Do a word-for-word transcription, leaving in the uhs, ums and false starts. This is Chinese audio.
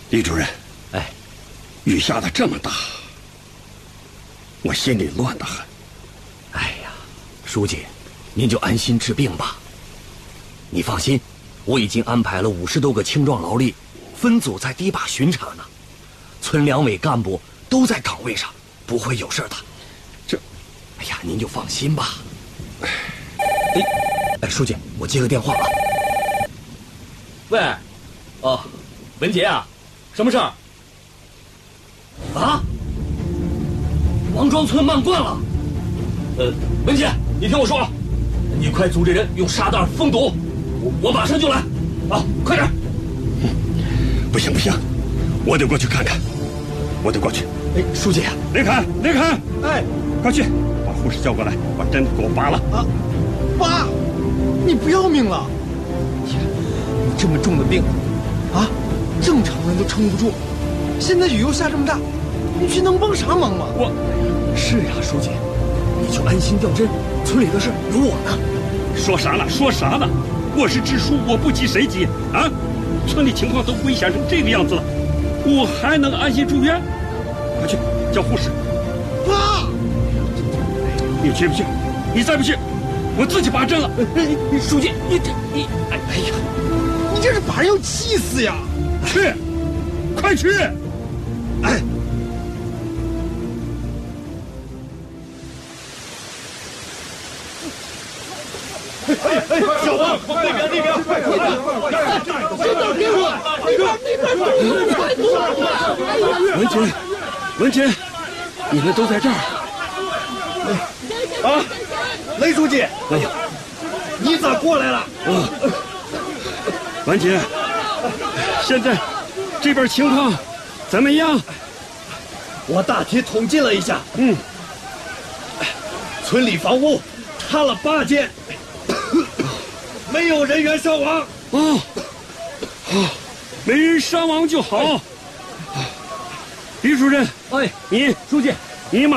李主任， 哎， 雨下的这么大，我心里乱得很。 哎呀，书记，您就安心治病吧。你放心，我已经安排了五十多个青壮劳力，分组在堤坝巡查呢。村两委干部都在岗位上，不会有事的。 这， 哎呀，您就放心吧。哎，哎，书记，我接个电话啊。喂，哦，文杰啊，什么事儿？啊？王庄村漫灌了。呃，文杰，你听我说啊，你快组织人用沙袋封堵，我我马上就来，啊，快点！ 嗯，不行不行，我得过去看看，我得过去。 哎，书记啊， 林凯，林凯， 哎， 快去把护士叫过来，把针给我拔了。 啊，拔！你不要命了？天，你这么重的病，啊，正常人都撑不住，现在雨又下这么大，你去能帮啥忙吗？ 我， 是呀，书记，你就安心吊针，村里的事有我呢。 说啥呢？说啥呢？我是支书，我不急谁急啊？村里情况都危险成这个样子了，我还能安心住院？快去叫护士。 爸， 你去不去？你再不去，我自己拔针了。 书记，你这你哎哎呀， 你这是把人要气死呀！ 去，快去！ 哎。哎哎，小王，那边那边，快快快！针刀给我，那边那边， 文杰，文杰，你们都在这儿。 啊，雷书记， 哎呀， 你咋过来了？ 啊，文杰，现在这边情况怎么样？ 我大体统计了一下， 嗯， 村里房屋塌了八间。没有人员伤亡。 哦，好，没人伤亡就好。李主任， 哎， 你书记， 你马